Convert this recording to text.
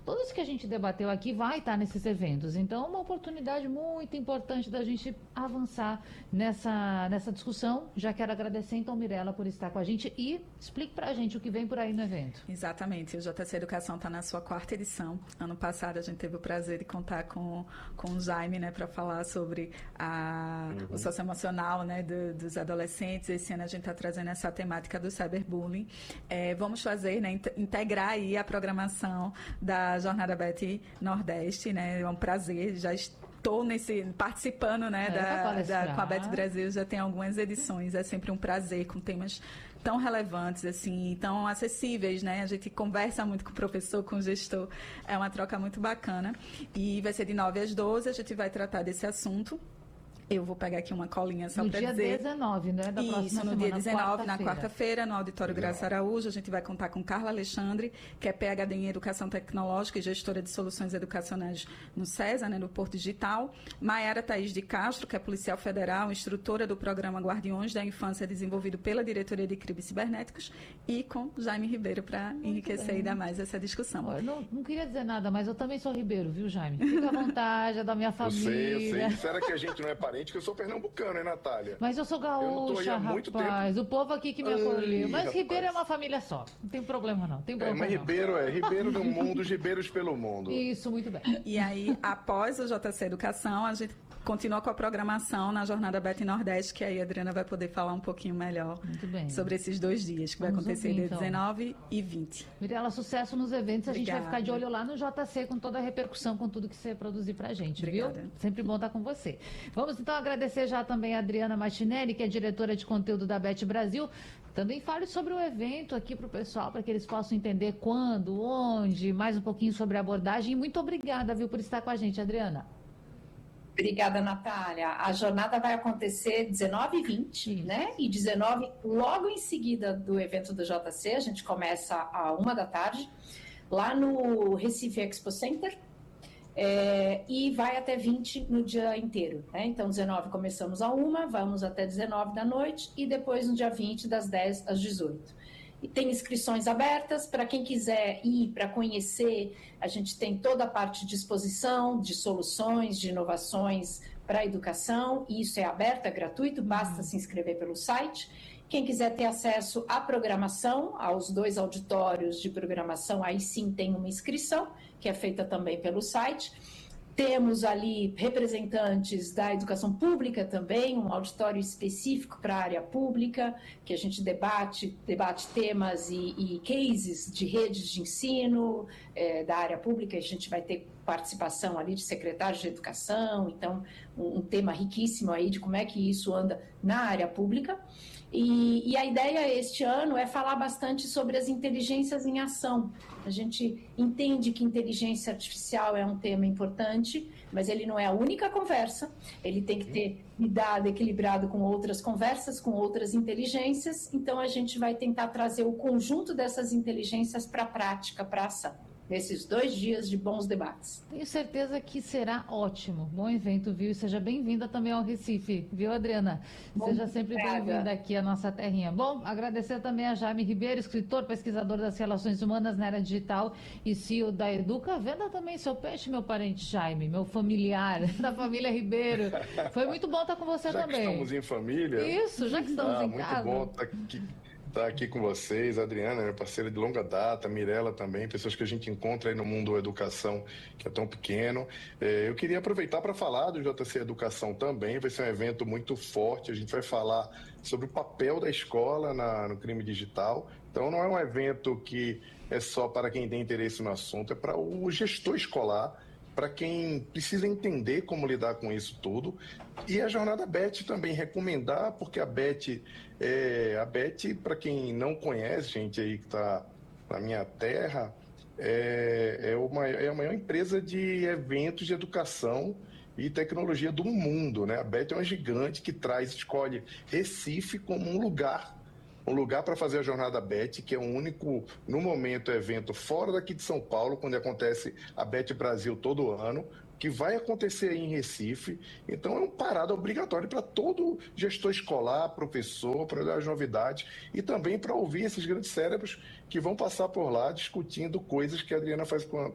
Tudo isso que a gente debateu aqui vai estar nesses eventos. Então, é uma oportunidade muito importante da gente avançar nessa discussão. Já quero agradecer, então, Mirela, por estar com a gente e explique para a gente o que vem por aí no evento. Exatamente. O JC Educação está na sua 4ª edição. Ano passado, a gente teve o prazer de contar com o Jaime, né, para falar sobre o socioemocional, né, dos adolescentes. Esse ano a gente está trazendo essa temática do cyberbullying. Vamos fazer, né, integrar aí a programação da Jornada BET Nordeste, né? É um prazer, já estou participando, né, com a BET Brasil, já tem algumas edições. É sempre um prazer, com temas tão relevantes, assim, tão acessíveis, né? A gente conversa muito com o professor, com o gestor, é uma troca muito bacana. E vai ser de 9 às 12, a gente vai tratar desse assunto. Eu vou pegar aqui uma colinha só para dizer. No dia 19, né? Da próxima Isso, no semana, dia 19, na quarta-feira. quarta-feira, no Auditório Graça Araújo. A gente vai contar com Carla Alexandre, que é PhD em Educação Tecnológica e gestora de soluções educacionais no CESA, né, no Porto Digital. Maiara Thaís de Castro, que é policial federal, instrutora do programa Guardiões da Infância, desenvolvido pela Diretoria de Crimes Cibernéticos. E com Jaime Ribeiro, para enriquecer ainda mais essa discussão. Eu não queria dizer nada, mas eu também sou Ribeiro, viu, Jaime? Fica à vontade, é da minha família. Eu sei. Será que a gente não é parente? Que eu sou pernambucano, hein, Natália? Mas eu sou gaúcha, rapaz. O povo aqui que me acolheu. Mas rapaz. Ribeiro é uma família só. Não tem problema, não. Tem problema, mas Ribeiro no mundo, os ribeiros pelo mundo. Isso, muito bem. E aí, após o JC Educação, a gente continua com a programação na Jornada BET Nordeste, que aí a Adriana vai poder falar um pouquinho melhor sobre esses 2 dias, que vai acontecer dia 19 e 20. Mirela, sucesso nos eventos. Obrigada. A gente vai ficar de olho lá no JC com toda a repercussão, com tudo que você produzir pra gente, Obrigada. viu? Sempre bom estar com você. Vamos então agradecer já também a Adriana Martinelli, que é diretora de conteúdo da BET Brasil. Também fale sobre o evento aqui para o pessoal, para que eles possam entender quando, onde, mais um pouquinho sobre a abordagem. E muito obrigada, viu, por estar com a gente, Adriana. Obrigada, Natália. A jornada vai acontecer 19 e 20, né? E 19, logo em seguida do evento do JC, a gente começa à 1 da tarde, lá no Recife Expo Center, e vai até 20 no dia inteiro, né? Então, 19 começamos à 1, vamos até 19 da noite, e depois no dia 20, das 10 às 18. E tem inscrições abertas para quem quiser ir para conhecer. A gente tem toda a parte de exposição, de soluções, de inovações para a educação, e isso é aberto, é gratuito, basta se inscrever pelo site. Quem quiser ter acesso à programação, aos 2 auditórios de programação, aí sim tem uma inscrição, que é feita também pelo site. Temos ali representantes da educação pública também, um auditório específico para a área pública, que a gente debate temas e cases de redes de ensino da área pública. A gente vai ter participação ali de secretários de educação, então um tema riquíssimo aí de como é que isso anda na área pública. E a ideia este ano é falar bastante sobre as inteligências em ação. A gente entende que inteligência artificial é um tema importante, mas ele não é a única conversa, ele tem que ter lidado, equilibrado com outras conversas, com outras inteligências, então a gente vai tentar trazer o conjunto dessas inteligências para a prática, para a ação. Nesses 2 dias de bons debates. Tenho certeza que será ótimo. Bom evento, viu? E seja bem-vinda também ao Recife, viu, Adriana? Seja sempre bem-vinda aqui à nossa terrinha. Bom, agradecer também a Jaime Ribeiro, escritor, pesquisador das relações humanas na área digital e CEO da Educa. Venda também seu peixe, meu parente Jaime, meu familiar, da família Ribeiro. Foi muito bom estar com você já também. Que estamos em família. Isso, já que estamos em casa. Muito bom estar aqui com vocês, a Adriana, minha parceira de longa data, a Mirela também, pessoas que a gente encontra aí no mundo da educação, que é tão pequeno. Eu queria aproveitar para falar do JC Educação também, vai ser um evento muito forte, a gente vai falar sobre o papel da escola no crime digital. Então não é um evento que é só para quem tem interesse no assunto, é para o gestor escolar, para quem precisa entender como lidar com isso tudo. E a Jornada BET também recomendar, porque a BET, para quem não conhece, gente aí que está na minha terra, é a maior empresa de eventos de educação e tecnologia do mundo, né? A BET é uma gigante que escolhe Recife como um lugar para fazer a Jornada BET, que é o único, no momento, evento fora daqui de São Paulo, quando acontece a BET Brasil todo ano, que vai acontecer aí em Recife. Então é uma parada obrigatória para todo gestor escolar, professor, para dar as novidades e também para ouvir esses grandes cérebros que vão passar por lá discutindo coisas que a Adriana faz com